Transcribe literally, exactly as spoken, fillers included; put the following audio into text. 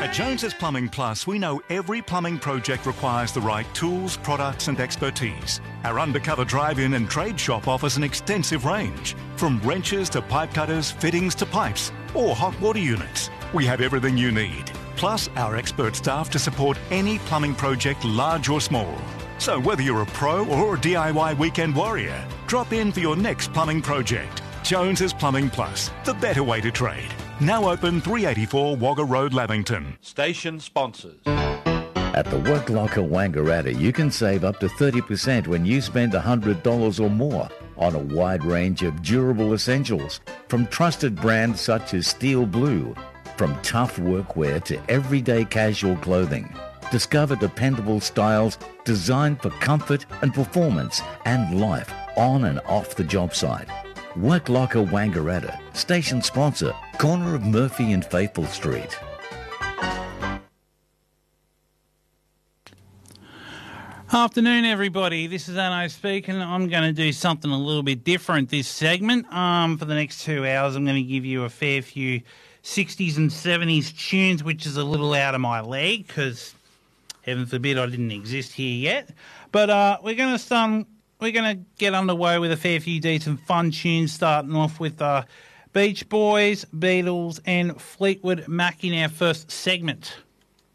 At Jones's Plumbing Plus, we know every plumbing project requires the right tools, products and expertise. Our undercover drive-in and trade shop offers an extensive range, from wrenches to pipe cutters, fittings to pipes, or hot water units. We have everything you need, plus our expert staff to support any plumbing project, large or small. So whether you're a pro or a D I Y weekend warrior, drop in for your next plumbing project. Jones's Plumbing Plus, the better way to trade. Now open three eighty-four Wagga Road, Lavington. Station sponsors. At the Work Locker Wangaratta, you can save up to thirty percent when you spend one hundred dollars or more on a wide range of durable essentials, from trusted brands such as Steel Blue, from tough workwear to everyday casual clothing. Discover dependable styles designed for comfort and performance and life on and off the job site. Work Locker Wangaratta, station sponsor, corner of Murphy and Faithful Street. Afternoon, everybody. This is Anno speaking. I'm going to do something a little bit different this segment. Um, for the next two hours, I'm going to give you a fair few sixties and seventies tunes, which is a little out of my league because, heaven forbid, I didn't exist here yet. But uh, we're going to start. We're going to get underway with a fair few decent fun tunes, starting off with uh, Beach Boys, Beatles and Fleetwood Mac in our first segment.